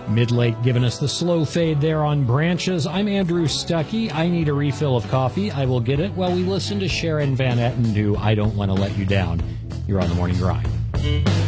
Mid-late giving us the slow fade there on Branches. I'm Andrew Stuckey. I need a refill of coffee. I will get it while we listen to Sharon Van Etten do I Don't Want to Let You Down. You're on The Morning Grind.